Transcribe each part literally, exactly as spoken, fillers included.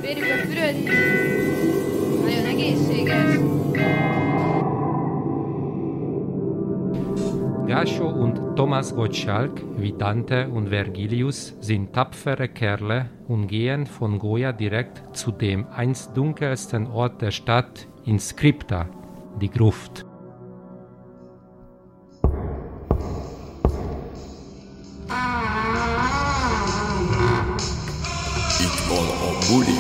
Vérjük a füröd. Nagyon egészséges. Gascho und Thomas Gottschalk, wie Dante und Vergilius, sind tapfere Kerle und gehen von Goya direkt zu dem einst dunkelsten Ort der Stadt, ins Krypta, die Gruft. Itt van a buli.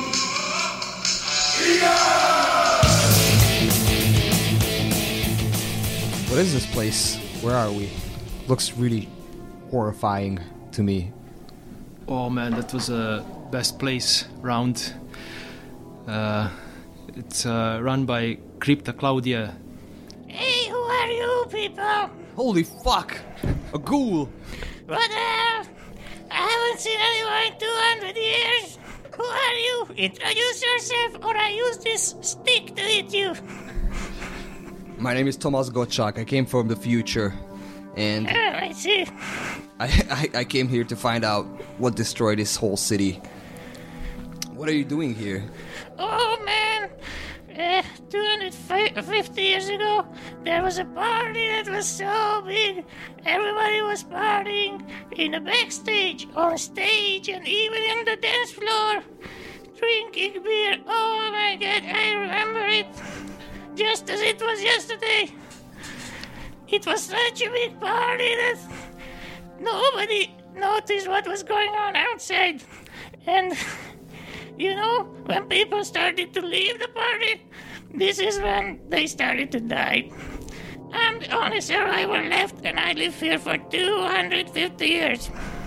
What is this place? Where are we? Looks really horrifying to me. Oh man, that was the best place round. Uh, it's uh, run by Crypta Claudia. Hey, who are you people? Holy fuck! A ghoul! What the hell? I haven't seen anyone in two hundred years. Who are you? Introduce yourself or I use this stick to hit you. My name is Thomas Gottschalk. I came from the future. And Oh, I see. I, I, I came here to find out what destroyed this whole city. What are you doing here? Oh man, uh, two hundred fifty years ago, there was a party that was so big. Everybody was partying in the backstage, on stage, and even in the dance floor, drinking beer. Oh my god, I remember it just as it was yesterday. It was such a big party that nobody noticed what was going on outside. And you know, when people started to leave the party, this is when they started to die. I'm the only survivor left, and I live here for two hundred fifty years.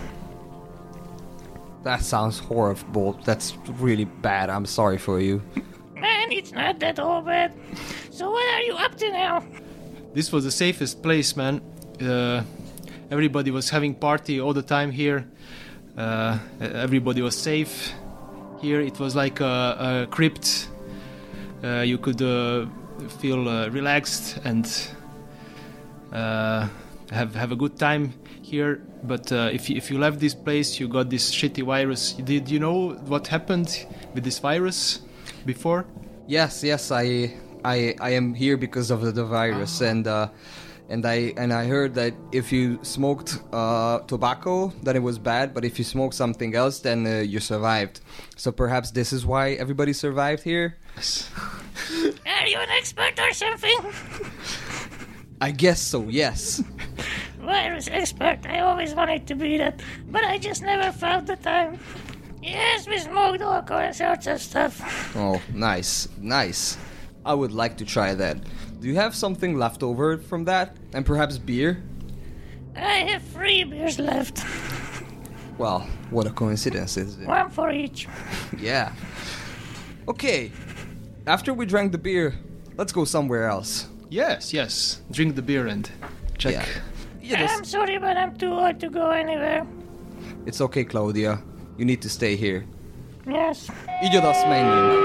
That sounds horrible. That's really bad. I'm sorry for you. Man, it's not that all bad. So what are you up to now? This was the safest place, man. Uh, everybody was having party all the time here. Uh, everybody was safe here. It was like a, a crypt. Uh, you could uh, feel uh, relaxed and uh, have have a good time here. But uh, if you, if you left this place, you got this shitty virus. Did you know what happened with this virus before? Yes, yes, I I I am here because of the, the virus, and uh, and I and I heard that if you smoked uh, tobacco, then it was bad, but if you smoked something else, then uh, you survived. So perhaps this is why everybody survived here. Are you an expert or something? I guess so. Yes. Virus expert. I always wanted to be that, but I just never found the time. Yes, we smoked all sorts of stuff. Oh, nice, nice. I would like to try that. Do you have something left over from that, and perhaps beer? I have three beers left. Well, what a coincidence, is it? One for each. Yeah. Okay. After we drank the beer, let's go somewhere else. Yes, yes. Drink the beer and check. Yeah. Yeah, I'm sorry, but I'm too old to go anywhere. It's okay, Claudia. You need to stay here. Yes. Így oda, azt menjünk.